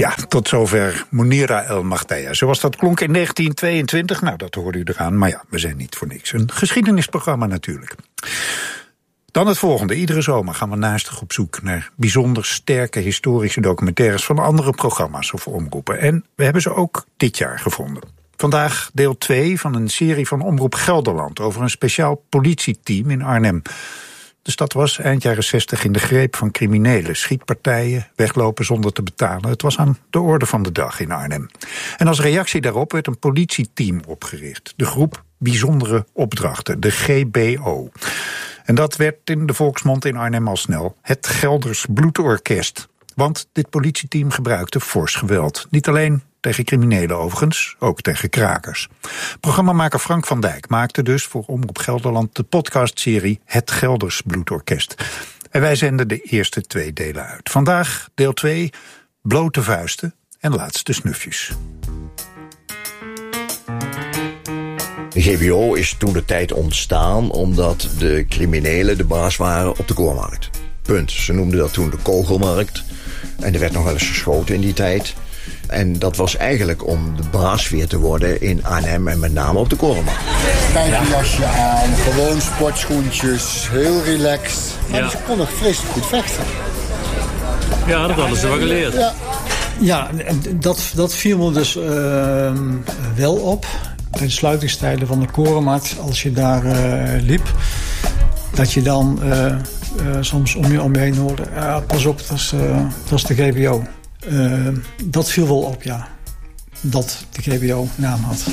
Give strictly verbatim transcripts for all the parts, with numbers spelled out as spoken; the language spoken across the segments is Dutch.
Ja, tot zover Mounira El Magteya. Zoals dat klonk in negentien tweeëntwintig, nou, dat hoorde u eraan. Maar ja, we zijn niet voor niks. Een geschiedenisprogramma natuurlijk. Dan het volgende. Iedere zomer gaan we naastig op zoek naar bijzonder sterke historische documentaires van andere programma's of omroepen. En we hebben ze ook dit jaar gevonden. Vandaag deel twee van een serie van Omroep Gelderland over een speciaal politieteam in Arnhem. De stad was eind jaren zestig in de greep van criminelen, schietpartijen, weglopen zonder te betalen. Het was aan de orde van de dag in Arnhem. En als reactie daarop werd een politieteam opgericht. De groep Bijzondere Opdrachten, de G B O. En dat werd in de volksmond in Arnhem al snel het Gelders Bloedorkest. Want dit politieteam gebruikte fors geweld. Niet alleen tegen criminelen overigens, ook tegen krakers. Programmamaker Frank van Dijk maakte dus voor Omroep Gelderland de podcastserie Het Gelders Bloedorkest. En wij zenden de eerste twee delen uit. Vandaag deel twee, blote vuisten en laatste snufjes. De G B O is toen de tijd ontstaan omdat de criminelen de baas waren op de Koormarkt. Punt. Ze noemden dat toen de Kogelmarkt. En er werd nog wel eens geschoten in die tijd. En dat was eigenlijk om de baas weer te worden in Arnhem en met name op de Korenmarkt. Spijkerjasje aan, gewoon sportschoentjes, heel relaxed. Maar ja. Ze kon nog vreselijk goed vechten. Ja, dat hadden ze wel geleerd. Ja, ja dat, dat viel me dus uh, wel op. Bij de sluitingstijden van de Korenmarkt, als je daar uh, liep, dat je dan uh, uh, soms om je, om je heen hoorde. Uh, pas op, dat is, uh, dat is de G B O. Uh, dat viel wel op, ja. Dat de G B O naam had.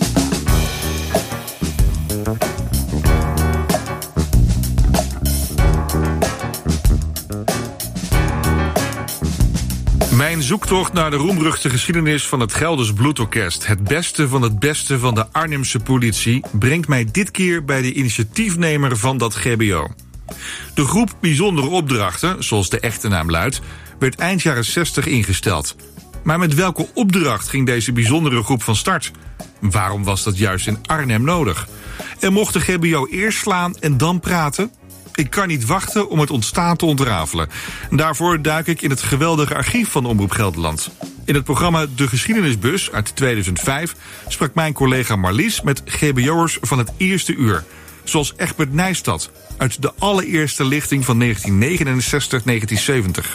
Mijn zoektocht naar de roemruchte geschiedenis van het Gelders Bloedorkest, het beste van het beste van de Arnhemse politie, brengt mij dit keer bij de initiatiefnemer van dat G B O. De groep Bijzondere Opdrachten, zoals de echte naam luidt, werd eind jaren zestig ingesteld. Maar met welke opdracht ging deze bijzondere groep van start? Waarom was dat juist in Arnhem nodig? En mocht de G B O eerst slaan en dan praten? Ik kan niet wachten om het ontstaan te ontrafelen. Daarvoor duik ik in het geweldige archief van Omroep Gelderland. In het programma De Geschiedenisbus uit tweeduizend vijf sprak mijn collega Marlies met G B O'ers van het eerste uur. Zoals Egbert Nijstad uit de allereerste lichting van negentien negenenzestig tot negentien zeventig.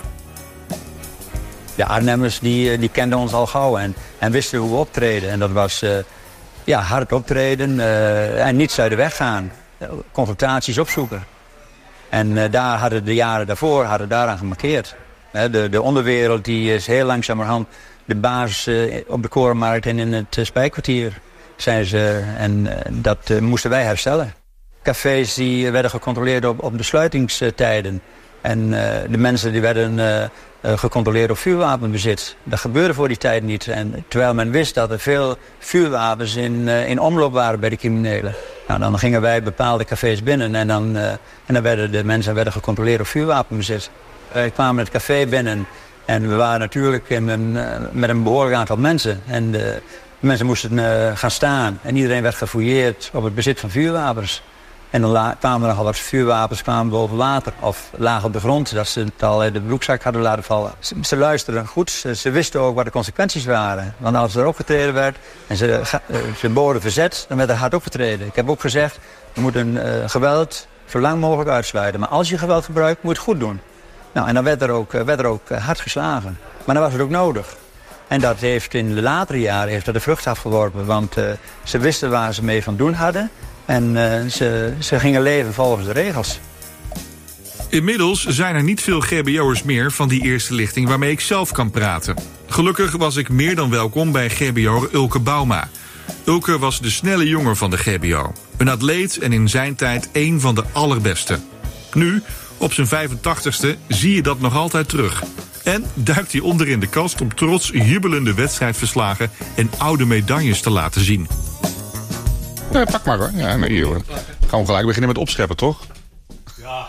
De Arnhemmers die, die kenden ons al gauw en, en wisten hoe we optreden. En dat was uh, ja, hard optreden uh, en niets uit de weg gaan. Confrontaties opzoeken. En uh, daar hadden de jaren daarvoor hadden daaraan gemarkeerd. Uh, de, de onderwereld die is heel langzamerhand de basis uh, op de Korenmarkt en in het uh, Spijkkwartier zijn ze. En uh, dat uh, moesten wij herstellen. Cafés die werden gecontroleerd op, op de sluitingstijden. En uh, de mensen die werden uh, uh, gecontroleerd op vuurwapenbezit. Dat gebeurde voor die tijd niet. En terwijl men wist dat er veel vuurwapens in, uh, in omloop waren bij de criminelen. Nou, dan gingen wij bepaalde cafés binnen en dan, uh, en dan werden de mensen werden gecontroleerd op vuurwapenbezit. Wij kwamen het café binnen en we waren natuurlijk in een, uh, met een behoorlijk aantal mensen. En de mensen moesten uh, gaan staan en iedereen werd gefouilleerd op het bezit van vuurwapens. En dan la- kwamen er nogal wat vuurwapens kwamen boven water of lagen op de grond, dat ze het al uit de broekzak hadden laten vallen. Ze, ze luisterden goed, ze, ze wisten ook wat de consequenties waren. Want als er opgetreden werd en ze, uh, ze boden verzet, dan werd er hard opgetreden. Ik heb ook gezegd, we moeten uh, geweld zo lang mogelijk uitsluiten. Maar als je geweld gebruikt, moet je het goed doen. Nou, en dan werd er ook, uh, werd er ook uh, hard geslagen. Maar dan was het ook nodig. En dat heeft in de latere jaren heeft dat de vrucht afgeworpen. Want uh, ze wisten waar ze mee van doen hadden. En uh, ze, ze gingen leven volgens de regels. Inmiddels zijn er niet veel G B O'ers meer van die eerste lichting waarmee ik zelf kan praten. Gelukkig was ik meer dan welkom bij G B O'er Ulke Bouma. Ulke was de snelle jongen van de G B O. Een atleet en in zijn tijd één van de allerbeste. Nu, op zijn vijfentachtigste, zie je dat nog altijd terug. En duikt hij onder in de kast om trots jubelende wedstrijdverslagen en oude medailles te laten zien. Nee, pak maar hoor. Ja, nee, hier, hoor. Gaan we gelijk beginnen met opscheppen, toch? Ja.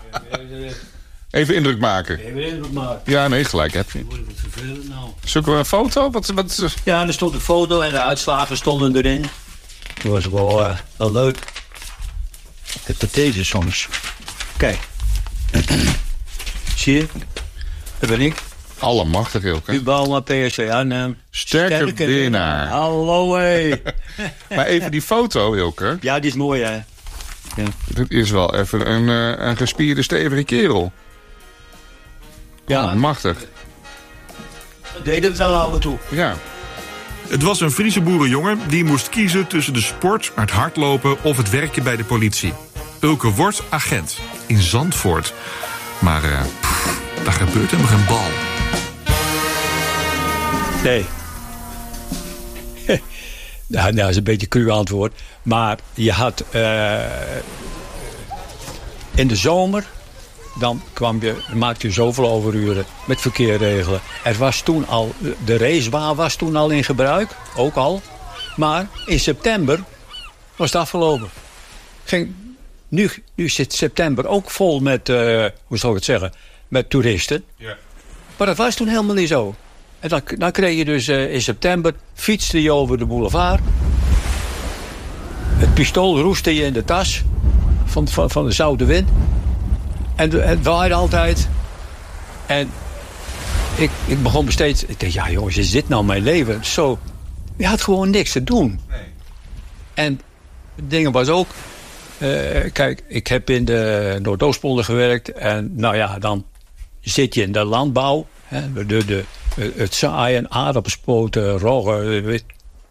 Even indruk maken. Even indruk maken. Ja, nee, gelijk heb je. Wat vervelend nou. Zoeken we een foto? Wat, wat... Ja, er stond een foto en de uitslagen stonden erin. Dat was wel, uh, wel leuk. Ik heb dat deze soms. Kijk. Zie je? Dat ben ik. Allemachtig, Ilke. Ubama, P S V Arnhem. Sterke winnaar. Hallo, hé. Maar even die foto, Ilke. Ja, die is mooi, hè. Ja. Dat is wel even een, uh, een gespierde, stevige kerel. Ja. Allemachtig. Dat deed het wel af en toe. Ja. Het was een Friese boerenjongen die moest kiezen tussen de sport, het hardlopen of het werken bij de politie. Ulke wordt agent in Zandvoort. Maar uh, pff, daar gebeurt hem geen bal. Nee. Nou, dat is een beetje een cru antwoord. Maar je had... Uh, in de zomer... Dan kwam je, maakte je zoveel overuren met verkeerregelen. Er was toen al... De racebaan was toen al in gebruik. Ook al. Maar in september was het afgelopen. Ging, nu, nu zit september ook vol met... Uh, hoe zou ik het zeggen? Met toeristen. Ja. Maar dat was toen helemaal niet zo. En dan, dan kreeg je dus uh, in september... fietste je over de boulevard. Het pistool roestte je in de tas. Van, van, van de zoute wind. En het waaide altijd. En ik, ik begon me steeds... Ik dacht, ja jongens, is dit nou mijn leven? Zo, je had gewoon niks te doen. Nee. En het ding was ook... Uh, kijk, ik heb in de Noordoostpolder gewerkt. En nou ja, dan zit je in de landbouw. Hè, de, de, het zaaien, aardappelspoten, roggen.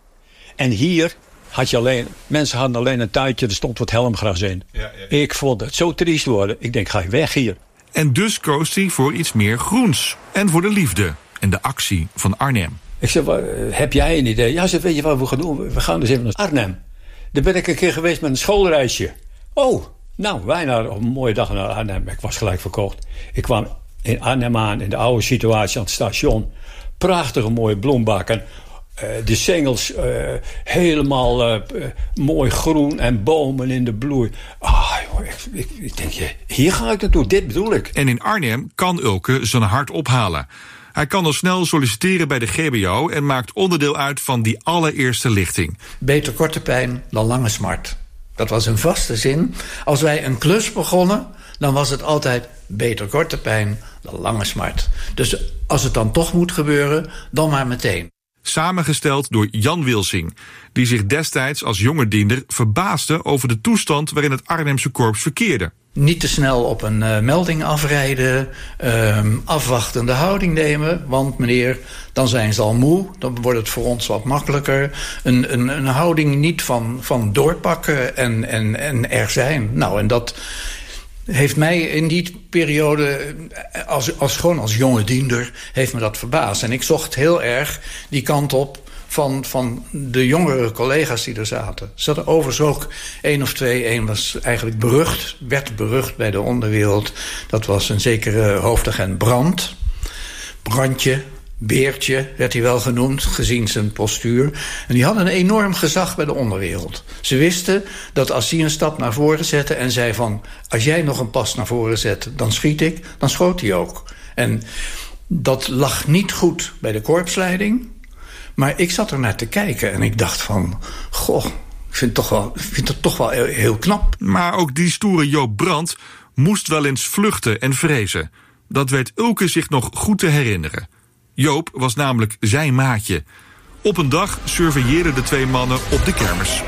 En hier had je alleen... Mensen hadden alleen een tuintje, er stond wat helmgras in. Ja, ja, ja. Ik vond het zo triest worden. Ik denk, ga ik weg hier. En dus koos hij voor iets meer groens. En voor de liefde en de actie van Arnhem. Ik zei, heb jij een idee? Ja, ze weet je wat we gaan doen? We gaan dus even naar Arnhem. Daar ben ik een keer geweest met een schoolreisje. Oh, nou, wij naar een mooie dag naar Arnhem. Ik was gelijk verkocht. Ik kwam in Arnhem aan, in de oude situatie aan het station. Prachtige mooie bloembakken. Uh, de singels uh, helemaal uh, uh, mooi groen en bomen in de bloei. Ah, joh, ik, ik, ik denk, hier ga ik naartoe, dit bedoel ik. En in Arnhem kan Ulke zijn hart ophalen. Hij kan al snel solliciteren bij de G B O en maakt onderdeel uit van die allereerste lichting. Beter korte pijn dan lange smart. Dat was een vaste zin. Als wij een klus begonnen, dan was het altijd beter korte pijn dan lange smart. Dus als het dan toch moet gebeuren, dan maar meteen. Samengesteld door Jan Wilsing, die zich destijds als jonge diender verbaasde over de toestand waarin het Arnhemse korps verkeerde. Niet te snel op een uh, melding afrijden, uh, afwachtende houding nemen, want meneer, dan zijn ze al moe, dan wordt het voor ons wat makkelijker. Een, een, een houding niet van, van doorpakken en, en, en er zijn. Nou, en dat heeft mij in die periode, als, als, gewoon als jonge diender, heeft me dat verbaasd. En ik zocht heel erg die kant op van, van de jongere collega's die er zaten. Er zaten overigens ook één of twee. Eén was eigenlijk berucht, werd berucht bij de onderwereld. Dat was een zekere hoofdagent Brand. Brandje, Beertje werd hij wel genoemd, gezien zijn postuur. En die hadden een enorm gezag bij de onderwereld. Ze wisten dat als hij een stap naar voren zette en zei van, als jij nog een pas naar voren zet, dan schiet ik, dan schoot hij ook. En dat lag niet goed bij de korpsleiding. Maar ik zat er naar te kijken en ik dacht van, goh, ik vind het toch wel, ik vind het toch wel heel, heel knap. Maar ook die stoere Joop Brandt moest wel eens vluchten en vrezen. Dat weet Ulke zich nog goed te herinneren. Joop was namelijk zijn maatje. Op een dag surveilleerden de twee mannen op de kermis.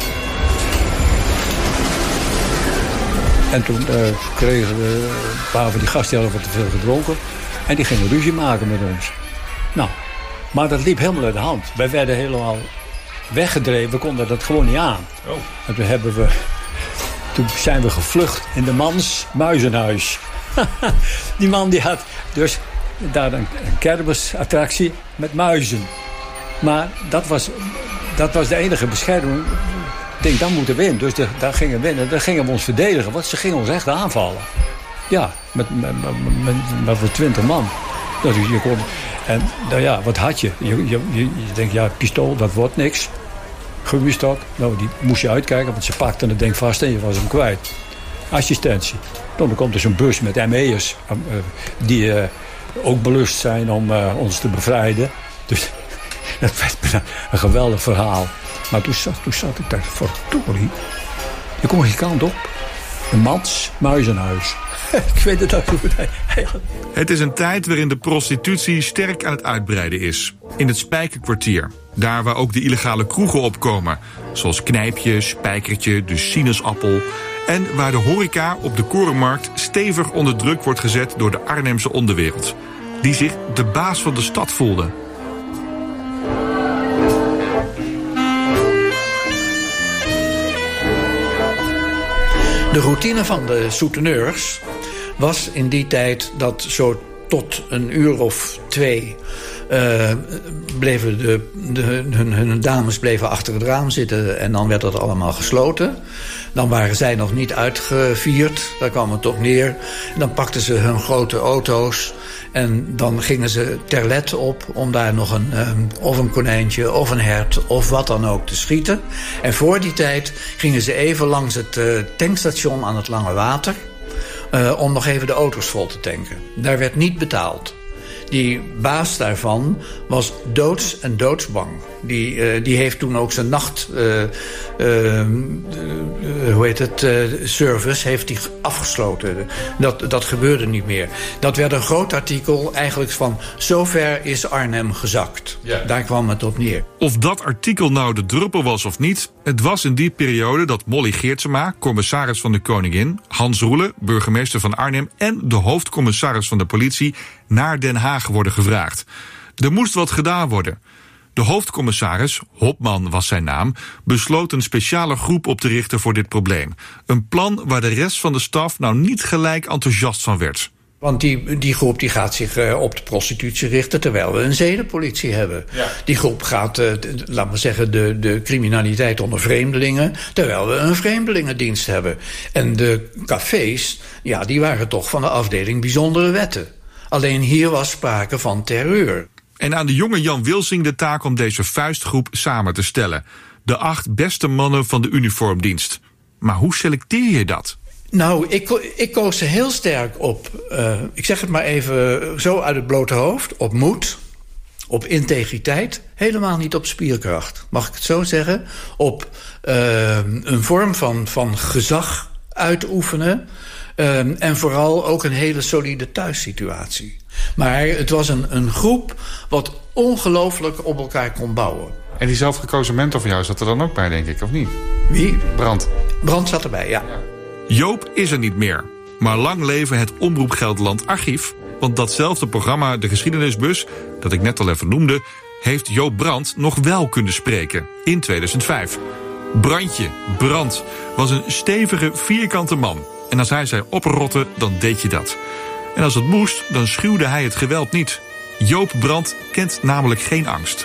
En toen uh, kregen we een paar van die gasten die hadden wat te veel gedronken. En die gingen ruzie maken met ons. Nou, maar dat liep helemaal uit de hand. Wij werden helemaal weggedreven. We konden dat gewoon niet aan. Oh. En toen, hebben we, toen zijn we gevlucht in de mans muizenhuis. Die man die had dus daar een, een kermisattractie met muizen. Maar dat was, dat was de enige bescherming. Ik denk, dan moeten we in. Dus de, daar gingen we in. En daar gingen we ons verdedigen. Want ze gingen ons echt aanvallen. Ja, met, met, met, met, met, met twintig man. Dus je kon, en nou ja, wat had je? Je, je, je, je denkt, ja, pistool, dat wordt niks. Gummistok, nou, die moest je uitkijken. Want ze pakten het ding vast en je was hem kwijt. Assistentie. Dan komt er zo'n bus met M E'ers. Uh, die uh, ook belust zijn om uh, ons te bevrijden. Dus dat werd een geweldig verhaal. Maar toen zat, toen zat ik daar, verdorie. Je kon geen kant op. Een mans muizenhuis. Ik weet het ook goed. Het is een tijd waarin de prostitutie sterk aan het uitbreiden is. In het Spijkerkwartier. Daar waar ook de illegale kroegen opkomen. Zoals Knijpje, Spijkertje, de Sinaasappel. En waar de horeca op de Korenmarkt stevig onder druk wordt gezet door de Arnhemse onderwereld. Die zich de baas van de stad voelde. De routine van de souteneurs was in die tijd dat zo tot een uur of twee uh, bleven de, de, hun, hun dames bleven achter het raam zitten en dan werd dat allemaal gesloten. Dan waren zij nog niet uitgevierd, daar kwam het op neer. Dan pakten ze hun grote auto's en dan gingen ze ter let op om daar nog een, um, of een konijntje of een hert of wat dan ook te schieten. En voor die tijd gingen ze even langs het uh, tankstation aan het Lange Water Uh, om nog even de auto's vol te tanken. Daar werd niet betaald. Die baas daarvan was doods en doodsbang. Die, uh, die heeft toen ook zijn nacht, uh, uh, uh, hoe heet het, uh, service heeft die afgesloten. Dat, dat gebeurde niet meer. Dat werd een groot artikel eigenlijk van zover is Arnhem gezakt. Ja. Daar kwam het op neer. Of dat artikel nou de druppel was of niet, het was in die periode dat Molly Geertsema, commissaris van de Koningin, Hans Roele, burgemeester van Arnhem en de hoofdcommissaris van de politie naar Den Haag worden gevraagd. Er moest wat gedaan worden. De hoofdcommissaris, Hopman was zijn naam, besloot een speciale groep op te richten voor dit probleem. Een plan waar de rest van de staf nou niet gelijk enthousiast van werd. Want die, die groep die gaat zich uh, op de prostitutie richten terwijl we een zedenpolitie hebben. Ja. Die groep gaat, uh, t- laten we zeggen, de, de criminaliteit onder vreemdelingen terwijl we een vreemdelingendienst hebben. En de cafés, ja, die waren toch van de afdeling bijzondere wetten. Alleen hier was sprake van terreur. En aan de jonge Jan Wilsing de taak om deze vuistgroep samen te stellen. De acht beste mannen van de uniformdienst. Maar hoe selecteer je dat? Nou, ik, ik koos ze heel sterk op, uh, ik zeg het maar even zo uit het blote hoofd, op moed, op integriteit, helemaal niet op spierkracht. Mag ik het zo zeggen? Op uh, een vorm van, van gezag uitoefenen uh, en vooral ook een hele solide thuissituatie. Maar het was een, een groep wat ongelooflijk op elkaar kon bouwen. En die zelfgekozen mentor van jou zat er dan ook bij, denk ik, of niet? Wie? Brand. Brand zat erbij, ja. ja. Joop is er niet meer. Maar lang leven het Omroep Gelderland archief. Want datzelfde programma, de Geschiedenisbus, dat ik net al even noemde, heeft Joop Brand nog wel kunnen spreken in tweeduizend vijf. Brandje, Brand, was een stevige, vierkante man. En als hij zei oprotten, dan deed je dat. En als het moest, dan schuwde hij het geweld niet. Joop Brand kent namelijk geen angst.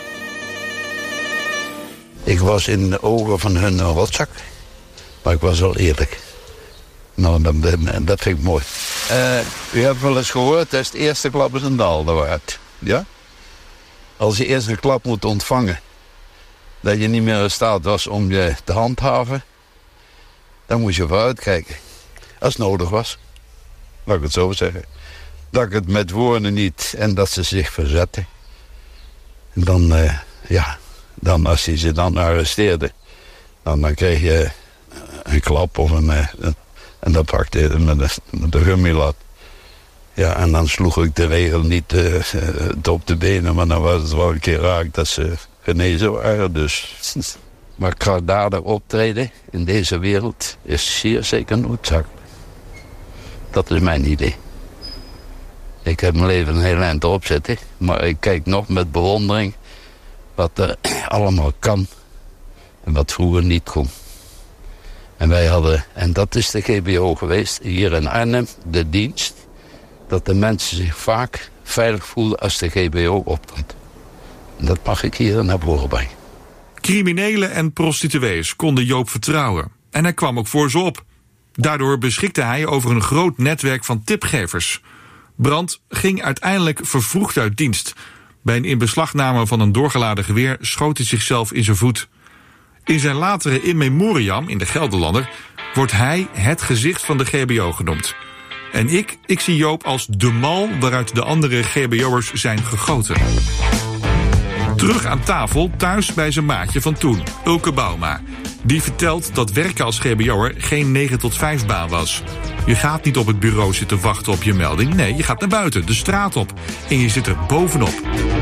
Ik was in de ogen van hun rotzak. Maar ik was wel eerlijk. Nou, dat, dat vind ik mooi. Uh, u hebt wel eens gehoord, dat is de eerste klap is een daalder waard. Ja? Als je eerst een klap moet ontvangen, dat je niet meer in staat was om je te handhaven, dan moet je vooruit kijken. Als het nodig was. Laat ik het zo zeggen. Dat ik het met woorden niet en dat ze zich verzetten. En dan, uh, ja, dan als hij ze dan arresteerde, dan, dan kreeg je een klap of een... een En dat pakte hij met de, met de gummilat. Ja, en dan sloeg ik de regel niet uh, op de benen, maar dan was het wel een keer raak dat ze genezen waren. Dus. Maar krachtdadig optreden in deze wereld is zeer zeker noodzakelijk. Dat is mijn idee. Ik heb mijn leven een heel eind erop zitten, maar ik kijk nog met bewondering wat er allemaal kan en wat vroeger niet kon. En wij hadden, en dat is de G B O geweest, hier in Arnhem, de dienst, dat de mensen zich vaak veilig voelden als de G B O optrad. En dat mag ik hier naar voren brengen. Criminelen en prostituees konden Joop vertrouwen. En hij kwam ook voor ze op. Daardoor beschikte hij over een groot netwerk van tipgevers. Brand ging uiteindelijk vervroegd uit dienst. Bij een inbeslagname van een doorgeladen geweer schoot hij zichzelf in zijn voet. In zijn latere in memoriam in de Gelderlander wordt hij het gezicht van de G B O genoemd. En ik, ik zie Joop als de mal waaruit de andere G B O'ers zijn gegoten. Terug aan tafel, thuis bij zijn maatje van toen, Ulke Bouma. Die vertelt dat werken als G B O'er geen negen tot vijf baan was. Je gaat niet op het bureau zitten wachten op je melding. Nee, je gaat naar buiten, de straat op. En je zit er bovenop.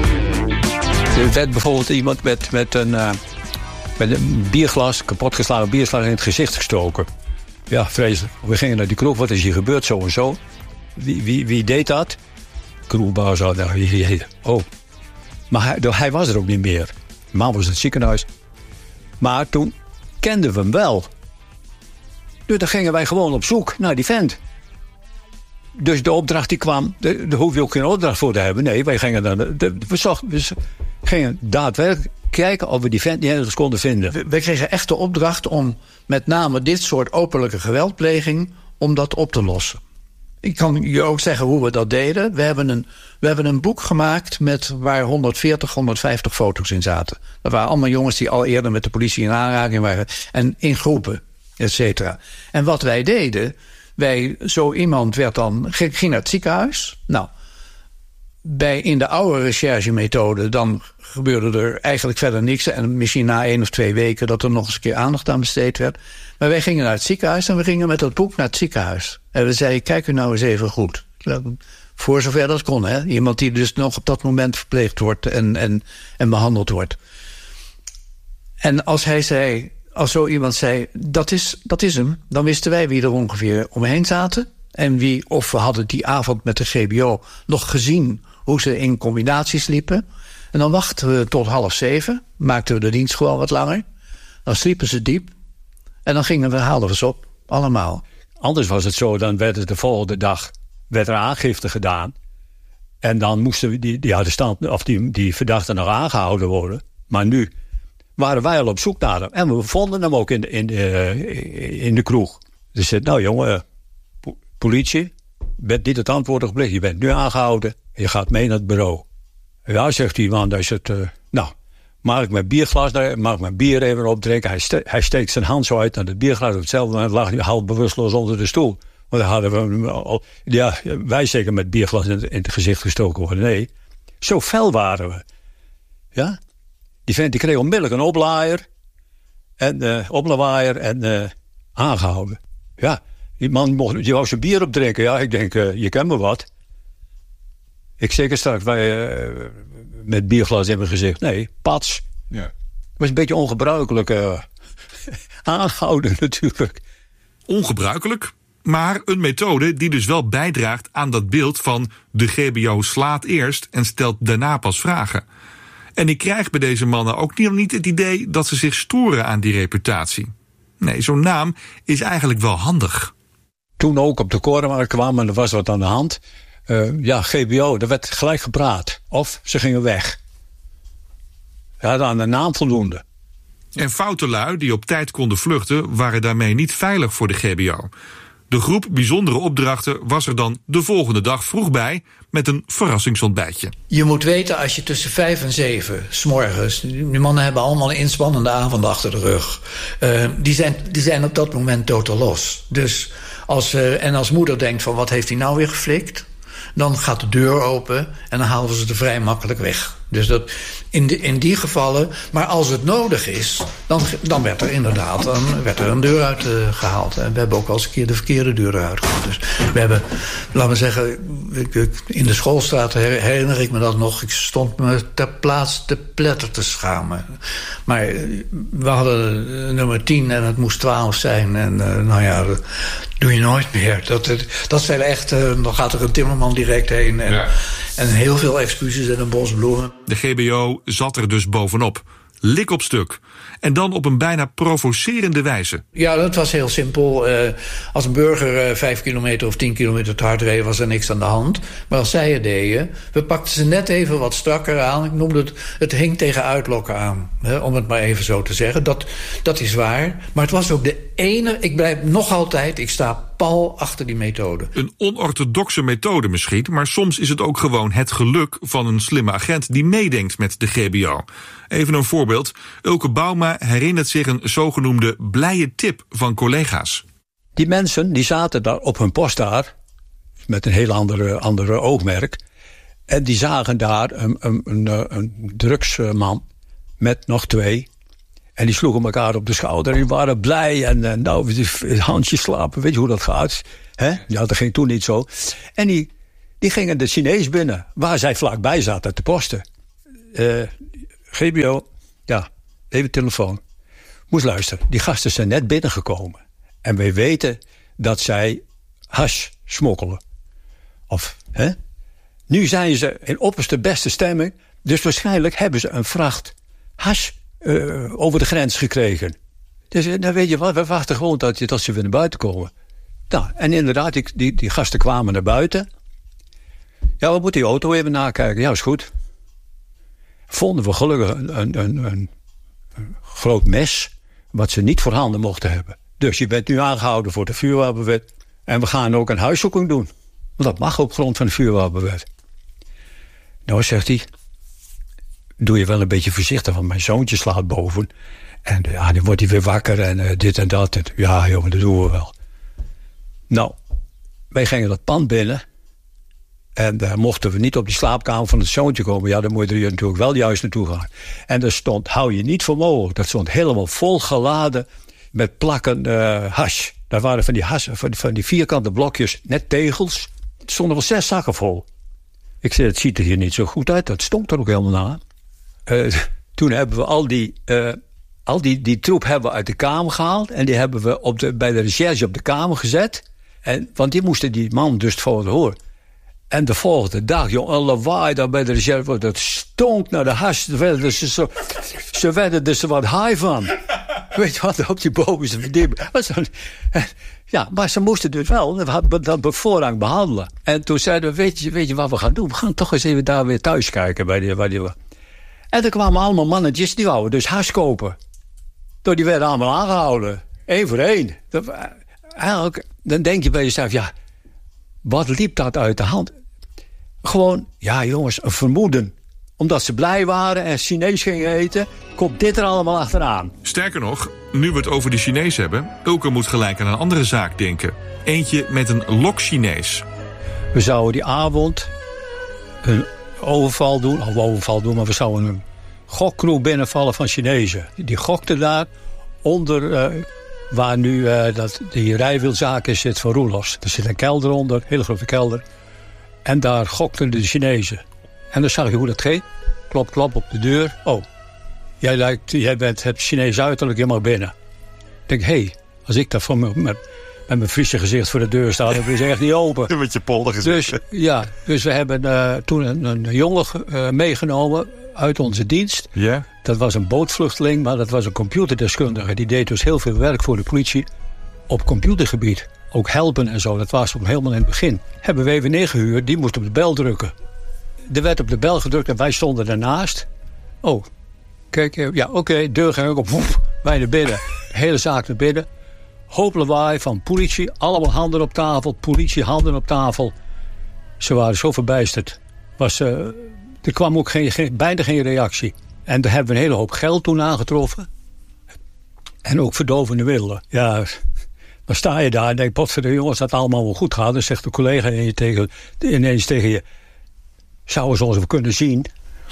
Er werd bijvoorbeeld iemand met, met, een, uh, met een bierglas, kapotgeslagen bierglas in het gezicht gestoken. Ja, vreselijk. We gingen naar die kroeg. Wat is hier gebeurd, zo en zo? Wie, wie, wie deed dat? Kroegbaas had daar. Oh. Maar hij, hij was er ook niet meer. De man was in het ziekenhuis. Maar toen kenden we hem wel. Dus dan gingen wij gewoon op zoek naar die vent. Dus de opdracht die kwam, daar hoef je ook geen opdracht voor te hebben. Nee, wij gingen dan, de, de, we, zochten, we gingen daadwerkelijk kijken of we die vent niet ergens konden vinden. Wij kregen echt de opdracht om met name dit soort openlijke geweldpleging, om dat op te lossen. Ik kan je ook zeggen hoe we dat deden. We hebben een, we hebben een boek gemaakt met waar honderdveertig, honderdvijftig foto's in zaten. Dat waren allemaal jongens die al eerder met de politie in aanraking waren. En in groepen, et cetera. En wat wij deden, wij, zo iemand werd dan, ging naar het ziekenhuis. Nou, bij, in de oude recherchemethode, dan gebeurde er eigenlijk verder niks. En misschien na één of twee weken dat er nog eens een keer aandacht aan besteed werd. Maar wij gingen naar het ziekenhuis en we gingen met dat boek naar het ziekenhuis. En we zeiden, kijk u nou eens even goed. Voor zover dat kon, hè. Iemand die dus nog op dat moment verpleegd wordt en, en, en behandeld wordt. En als hij zei, als zo iemand zei, dat is, dat is hem, dan wisten wij wie er ongeveer omheen zaten. En wie, of we hadden die avond met de G B O nog gezien hoe ze in combinaties liepen. En dan wachten we tot half zeven, maakten we de dienst gewoon wat langer. Dan sliepen ze diep. En dan gingen we, haalden we ze op, allemaal. Anders was het zo, dan werd het de volgende dag werd er aangifte gedaan. En dan moesten die, die arrestant, of die, die verdachten nog aangehouden worden. Maar nu waren wij al op zoek naar hem. En we vonden hem ook in de, in de, in de kroeg. Dus zei, nou jongen, politie, bent niet het antwoord gebleken. Je bent nu aangehouden en je gaat mee naar het bureau. Ja, zegt die man, daar is het, uh, nou, mag ik mijn bierglas, mag ik mijn bier even opdrinken? Hij, ste- hij steekt zijn hand zo uit naar het bierglas. Op hetzelfde moment lag hij half bewusteloos onder de stoel. Want dan hadden we hem al, ja, wij zeker met bierglas in het, in het gezicht gestoken worden. Nee, zo fel waren we. Ja, die vent die kreeg onmiddellijk een oplaaier en uh, oplawaaier en uh, aangehouden. Ja, die man mocht, die wou zijn bier opdrinken. Ja, ik denk, uh, je kent me wat. Ik zeker straks bij, uh, met bierglas in mijn gezicht. Nee, pats. Ja. Het was een beetje ongebruikelijk uh, aangehouden natuurlijk. Ongebruikelijk, maar een methode die dus wel bijdraagt aan dat beeld van de G B O slaat eerst en stelt daarna pas vragen. En ik krijg bij deze mannen ook niet het idee dat ze zich storen aan die reputatie. Nee, zo'n naam is eigenlijk wel handig. Toen ook op de Korenmarkt kwamen en er was wat aan de hand. Uh, ja, G B O, er werd gelijk gepraat. Of ze gingen weg. Ja, aan de naam voldoende. En foute lui die op tijd konden vluchten waren daarmee niet veilig voor de G B O. De groep bijzondere opdrachten was er dan de volgende dag vroeg bij met een verrassingsontbijtje. Je moet weten, als je tussen vijf en zeven 's morgens, die mannen hebben allemaal een inspannende avond achter de rug. Uh, die, zijn, die zijn op dat moment totaal los. Dus als, uh, en als moeder denkt van wat heeft hij nou weer geflikt? Dan gaat de deur open en dan halen ze er vrij makkelijk weg. Dus dat in, de, in die gevallen, maar als het nodig is, dan, dan werd er inderdaad dan werd er een deur uit uh, gehaald. En we hebben ook wel eens een keer de verkeerde deur eruit gehaald. Dus we hebben, laten we zeggen, in de schoolstraat herinner ik me dat nog. Ik stond me ter plaatse te pletter te schamen. Maar we hadden nummer tien en het moest twaalf zijn. En uh, nou ja, dat doe je nooit meer. Dat, dat zijn echt, uh, dan gaat er een timmerman direct heen. En, ja. en heel veel excuses en een bos bloemen. De G B O zat er dus bovenop. Lik op stuk. En dan op een bijna provocerende wijze. Ja, dat was heel simpel. Uh, als een burger uh, vijf kilometer of tien kilometer te hard reed, was er niks aan de hand. Maar als zij het deden, we pakten ze net even wat strakker aan. Ik noemde het, het hing tegen uitlokken aan. Hè, om het maar even zo te zeggen. Dat, dat is waar. Maar het was ook de ene, ik blijf nog altijd, ik sta pal achter die methode. Een onorthodoxe methode misschien, maar soms is het ook gewoon het geluk van een slimme agent die meedenkt met de G B O. Even een voorbeeld. Ulke Bouma herinnert zich een zogenoemde blije tip van collega's. Die mensen die zaten daar op hun post daar, met een heel andere, andere oogmerk. En die zagen daar een, een, een, een drugsman met nog twee. En die sloegen elkaar op de schouder en die waren blij. En uh, nou, handjes slapen, weet je hoe dat gaat? Hè? Ja, dat ging toen niet zo. En die, die gingen de Chinees binnen, waar zij vlakbij zaten te posten. Uh, G B O, ja, even telefoon. Moest luisteren, die gasten zijn net binnengekomen. En wij weten dat zij hash smokkelen. Of, hè? Nu zijn ze in opperste beste stemming. Dus waarschijnlijk hebben ze een vracht hash uh, over de grens gekregen. Dus nou weet je wat, we wachten gewoon tot, tot ze weer naar buiten komen. Nou, en inderdaad, die, die, die gasten kwamen naar buiten. Ja, we moeten die auto even nakijken. Ja, is goed. Vonden we gelukkig een, een, een, een, een groot mes, wat ze niet voorhanden mochten hebben. Dus je bent nu aangehouden voor de vuurwapenwet. En we gaan ook een huiszoeking doen. Want dat mag op grond van de vuurwapenwet. Nou, zegt hij, doe je wel een beetje voorzichtig, want mijn zoontje slaat boven. En ja, dan wordt hij weer wakker en uh, dit en dat. En, ja, joh, dat doen we wel. Nou, wij gingen dat pand binnen. En uh, mochten we niet op die slaapkamer van het zoontje komen, ja, dan moet je er natuurlijk wel juist naartoe gaan. En er stond, hou je niet voor mogelijk, dat stond helemaal vol geladen met plakken uh, hash. Daar waren van die, hash, van, van die vierkante blokjes, net tegels. Er stonden wel zes zakken vol. Ik zei, het ziet er hier niet zo goed uit. Dat stonk er ook helemaal na. Uh, toen hebben we al die, uh, al die, die troep hebben we uit de kamer gehaald. En die hebben we op de, bij de recherche op de kamer gezet. En, want die moesten die man dus voor horen. En de volgende dag, joh, een lawaai daar bij de reserve, dat stonk naar de hash. Ze werden er zo, ze werden er zo wat high van. Weet je wat, op die bovenste verdieping. Ja, maar ze moesten dus wel dat voorrang behandelen. En toen zeiden we, weet je, weet je wat we gaan doen? We gaan toch eens even daar weer thuis kijken. Bij die, bij die... En er kwamen allemaal mannetjes, die wouden dus hash kopen. Door die werden allemaal aangehouden. Eén voor één. Dat, eigenlijk, dan denk je bij jezelf, ja, wat liep dat uit de hand? Gewoon, ja jongens, een vermoeden. Omdat ze blij waren en Chinees gingen eten, komt dit er allemaal achteraan. Sterker nog, nu we het over de Chinees hebben, Ulker moet gelijk aan een andere zaak denken. Eentje met een lok-Chinees. We zouden die avond een overval doen, of overval doen, maar we zouden een gokkroeg binnenvallen van Chinezen. Die gokten daar onder, uh, waar nu uh, dat, die rijwielzaak is, zit van Roelos. Er zit een kelder onder, een hele grote kelder. En daar gokten de Chinezen. En dan zag je hoe dat ging. Klop, klop op de deur. Oh, jij, lijkt, jij bent het Chinees uiterlijk, je mag binnen. Ik denk, hé, hey, als ik daar van me, met, met mijn Friese gezicht voor de deur sta, dan is het echt niet open. Met je polder gezicht. Dus, ja, dus we hebben uh, toen een, een jongen uh, meegenomen uit onze dienst. Yeah. Dat was een bootvluchteling, maar dat was een computerdeskundige. Die deed dus heel veel werk voor de politie op computergebied. Ook helpen en zo, dat was helemaal in het begin. Hebben we even neergehuurd, die moest op de bel drukken. Er werd op de bel gedrukt en wij stonden daarnaast. Oh, kijk, ja, oké, okay, deur ging ook op. Woef, wij naar binnen. De hele zaak naar binnen. Hoop lawaai van politie. Allemaal handen op tafel. Politie, handen op tafel. Ze waren zo verbijsterd. Was, uh, er kwam ook geen, geen, bijna geen reactie. En daar hebben we een hele hoop geld toen aangetroffen. En ook verdovende middelen. Ja, dan sta je daar en denk, potverdorie jongens, dat allemaal wel goed gaat. Dan zegt de collega ineens tegen, ineens tegen je, zouden ze ons even kunnen zien?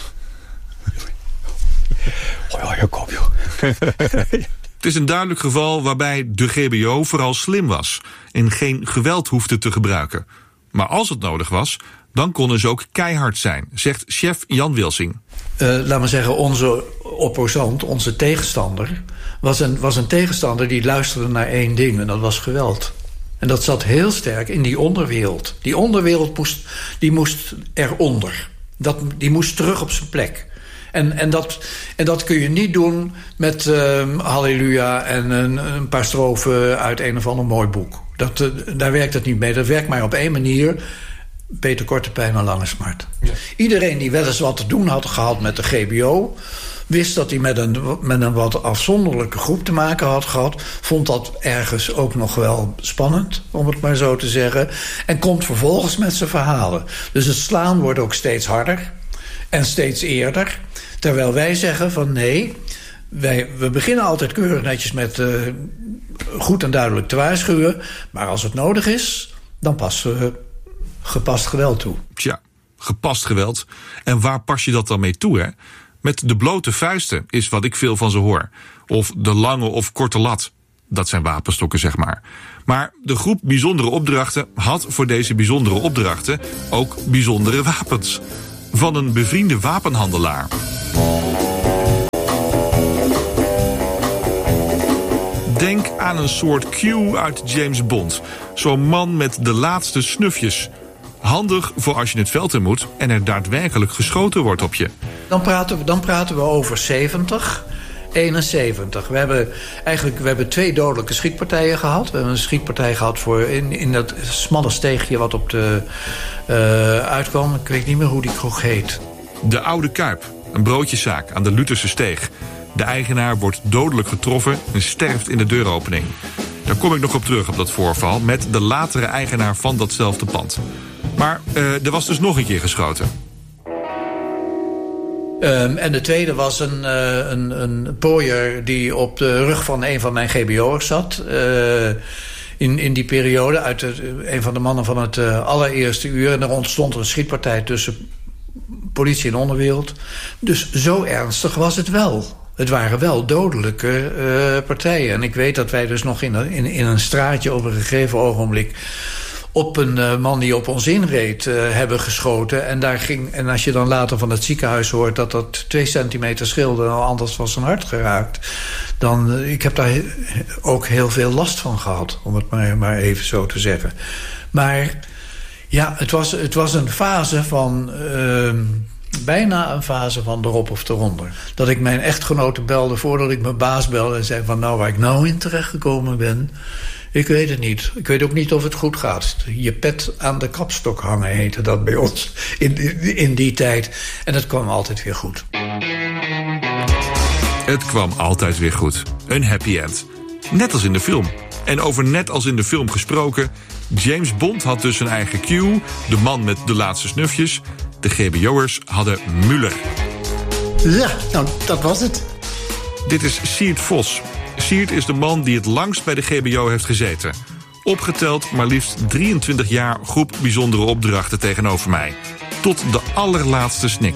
Oh ja, je kop, joh. Het is een duidelijk geval waarbij de G B O vooral slim was en geen geweld hoefde te gebruiken. Maar als het nodig was, dan konden ze ook keihard zijn, zegt chef Jan Wilsing. Uh, laat maar zeggen, onze opposant, onze tegenstander, was een, was een tegenstander die luisterde naar één ding, en dat was geweld. En dat zat heel sterk in die onderwereld. Die onderwereld moest, die moest eronder. Dat, die moest terug op zijn plek. En, en, dat, en dat kun je niet doen met uh, halleluja en een, een paar strofen uit een of ander mooi boek. Dat, uh, daar werkt het niet mee. Dat werkt maar op één manier. Beter korte pijn dan lange smart. Ja. Iedereen die wel eens wat te doen had gehad met de G B O, wist dat hij met een, met een wat afzonderlijke groep te maken had gehad, vond dat ergens ook nog wel spannend, om het maar zo te zeggen, en komt vervolgens met zijn verhalen. Dus het slaan wordt ook steeds harder en steeds eerder, terwijl wij zeggen van nee, wij, we beginnen altijd keurig netjes met uh, goed en duidelijk te waarschuwen, maar als het nodig is, dan passen we gepast geweld toe. Tja, gepast geweld. En waar pas je dat dan mee toe, hè? Met de blote vuisten is wat ik veel van ze hoor. Of de lange of korte lat. Dat zijn wapenstokken, zeg maar. Maar de groep bijzondere opdrachten had voor deze bijzondere opdrachten ook bijzondere wapens. Van een bevriende wapenhandelaar. Denk aan een soort Q uit James Bond. Zo'n man met de laatste snufjes. Handig voor als je het veld in moet en er daadwerkelijk geschoten wordt op je. Dan praten we, dan praten we over zeventig, eenenzeventig. We hebben eigenlijk we hebben twee dodelijke schietpartijen gehad. We hebben een schietpartij gehad voor in, in dat smalle steegje wat op de uh, uitkwam. Ik weet niet meer hoe die kroeg heet. De Oude Kuip, een broodjeszaak aan de Lutherse Steeg. De eigenaar wordt dodelijk getroffen en sterft in de deuropening. Daar kom ik nog op terug op dat voorval met de latere eigenaar van datzelfde pand. Maar uh, er was dus nog een keer geschoten. Um, en de tweede was een, uh, een, een pooier die op de rug van een van mijn G B O'ers zat. Uh, in, in die periode, uit het, een van de mannen van het uh, allereerste uur. En er ontstond een schietpartij tussen politie en onderwereld. Dus zo ernstig was het wel. Het waren wel dodelijke uh, partijen. En ik weet dat wij dus nog in, in, in een straatje op een gegeven ogenblik op een uh, man die op ons inreed uh, hebben geschoten. En, daar ging, en als je dan later van het ziekenhuis hoort dat dat twee centimeter scheelde, nou, anders was zijn hart geraakt. Dan, uh, ik heb daar he- ook heel veel last van gehad, om het maar, maar even zo te zeggen. Maar ja, het was, het was een fase van Uh, bijna een fase van erop of eronder. Dat ik mijn echtgenote belde voordat ik mijn baas belde en zei van nou, waar ik nou in terechtgekomen ben, ik weet het niet. Ik weet ook niet of het goed gaat. Je pet aan de kapstok hangen heette dat bij ons in, in, in die tijd. En het kwam altijd weer goed. Het kwam altijd weer goed. Een happy end. Net als in de film. En over net als in de film gesproken, James Bond had dus zijn eigen Q, de man met de laatste snufjes. De G B O'ers hadden Muller. Ja, nou, dat was het. Dit is Siert Vos. Siert is de man die het langst bij de G B O heeft gezeten. Opgeteld maar liefst drieëntwintig jaar groep bijzondere opdrachten tegenover mij. Tot de allerlaatste snik.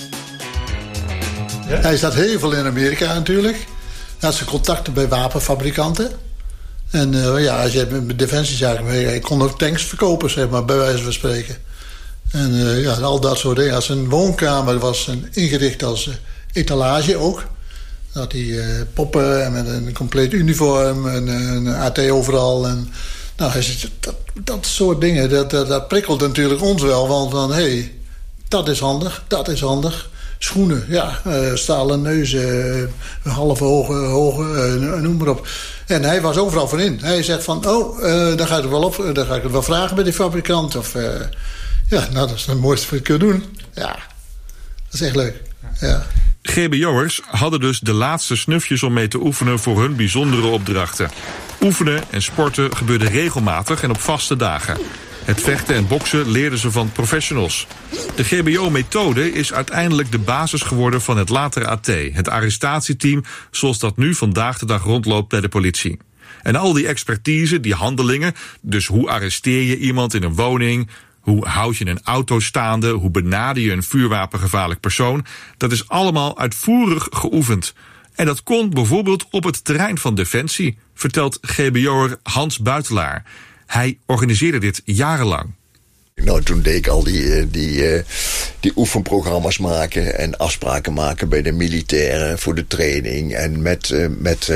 Ja? Hij zat heel veel in Amerika natuurlijk. Hij had zijn contacten bij wapenfabrikanten. En uh, ja, als je met defensiezaken mee, hij kon ook tanks verkopen, zeg maar, bij wijze van spreken. En uh, ja, al dat soort dingen. Zijn woonkamer was een, ingericht als uh, etalage ook. Dat hij uh, poppen en met een compleet uniform en uh, een A T overal. En, nou, hij zegt, dat, dat soort dingen, dat, dat, dat prikkelt natuurlijk ons wel. Want dan, hé, hey, dat is handig, dat is handig. Schoenen, ja, uh, stalen neuzen, uh, halve hoge, hoge uh, noem maar op. En hij was overal van in. Hij zegt van, oh, uh, dan ga ik het wel op, uh, dan ga ik het wel vragen bij die fabrikant. Of, uh, ja, nou, dat is het mooiste wat je kunt doen. Ja, dat is echt leuk, ja. G B O'ers hadden dus de laatste snufjes om mee te oefenen voor hun bijzondere opdrachten. Oefenen en sporten gebeurde regelmatig en op vaste dagen. Het vechten en boksen leerden ze van professionals. De G B O-methode is uiteindelijk de basis geworden van het latere A T, het arrestatieteam, zoals dat nu vandaag de dag rondloopt bij de politie. En al die expertise, die handelingen, dus hoe arresteer je iemand in een woning, hoe houd je een auto staande, hoe benader je een vuurwapengevaarlijk persoon, dat is allemaal uitvoerig geoefend. En dat kon bijvoorbeeld op het terrein van Defensie, vertelt G B O'er Hans Buitelaar. Hij organiseerde dit jarenlang. Nou, toen deed ik al die, die, die oefenprogramma's maken en afspraken maken bij de militairen voor de training. En met, met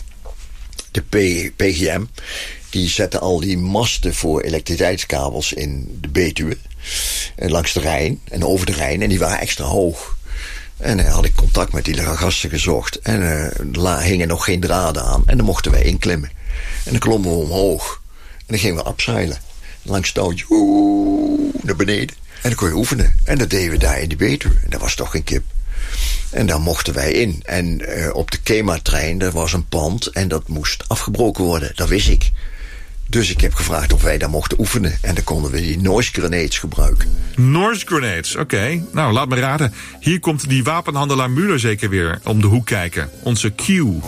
de P G M, die zetten al die masten voor elektriciteitskabels in de Betuwe. En langs de Rijn en over de Rijn. En die waren extra hoog. En dan had ik contact met die gasten gezocht. En er uh, hingen nog geen draden aan. En dan mochten wij inklimmen. En dan klommen we omhoog. En dan gingen we abseilen. Langs touwtje, naar beneden. En dan kon je oefenen. En dat deden we daar in die Betuwe. En dat was toch geen kip. En daar mochten wij in. En uh, op de Kema-trein, er was een pand. En dat moest afgebroken worden. Dat wist ik. Dus ik heb gevraagd of wij daar mochten oefenen. En dan konden we die noise grenades gebruiken. Noise grenades, oké. Okay. Nou, laat me raden. Hier komt die wapenhandelaar Muller zeker weer om de hoek kijken. Onze Q.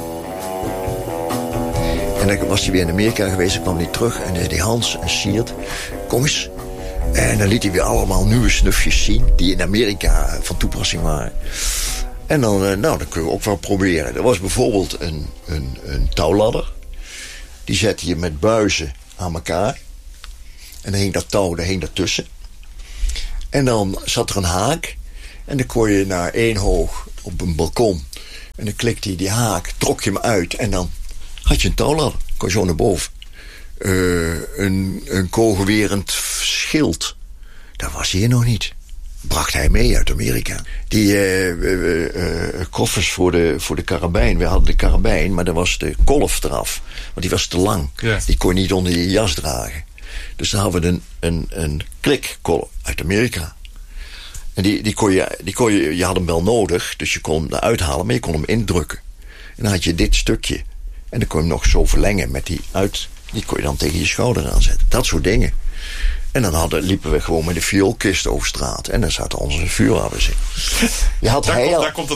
En dan was hij weer in Amerika geweest. Dan kwam hij terug. En die Hans en Siert, kom eens. En dan liet hij weer allemaal nieuwe snufjes zien. Die in Amerika van toepassing waren. En dan, uh, nou, dat kun je ook wel proberen. Er was bijvoorbeeld een, een, een touwladder. Die zette je met buizen aan elkaar. En dan hing dat touw, daar hing daartussen. En dan zat er een haak. En dan kon je naar één hoog op een balkon. En dan klikte je die haak, trok je hem uit. En dan had je een touwladder. Kon je zo naar boven. Uh, een, een kogelwerend schild. Dat was hier nog niet. Bracht hij mee uit Amerika. Die uh, uh, uh, koffers voor de, voor de karabijn. We hadden de karabijn, maar daar was de kolf eraf. Want die was te lang. Ja. Die kon je niet onder je jas dragen. Dus dan hadden we een, een, een klikkolf uit Amerika. En die, die kon je, die kon je, je had hem wel nodig, dus je kon hem eruit halen, maar je kon hem indrukken. En dan had je dit stukje. En dan kon je hem nog zo verlengen met die uit. Die kon je dan tegen je schouder aanzetten. Dat soort dingen. En dan hadden, liepen we gewoon met de vioolkist over straat. En dan zaten onze vuurwapens in. Je had daar, heil, komt, daar komt